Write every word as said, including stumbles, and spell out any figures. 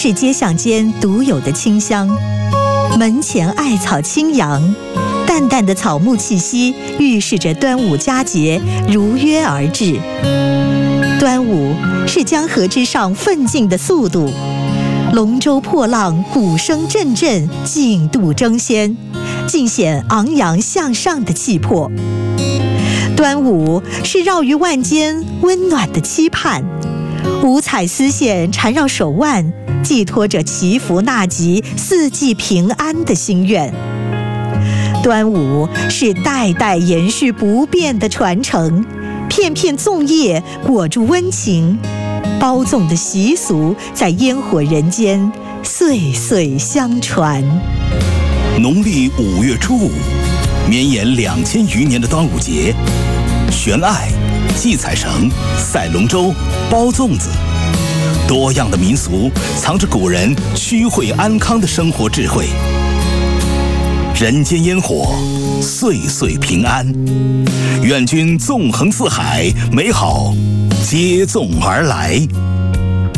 是街巷间独有的清香。门前艾草轻扬，淡淡的草木气息预示着端午佳节如约而至。端午是江河之上奋进的速度，龙舟破浪，鼓声阵阵，竞渡争先，尽显昂扬向上的气魄。端午是绕于万间温暖的期盼，五彩丝线缠绕手腕，寄托着祈福纳吉、四季平安的心愿。端午是代代延续不变的传承，片片粽叶裹住温情，包粽的习俗在烟火人间岁岁相传。 农历五月初五，绵延两千余年的端午节，悬艾、系彩绳、赛龙舟、包粽子，多样的民俗藏着古人趋惠安康的生活智慧。人间烟火，岁岁平安，愿君纵横四海，美好接踵而来。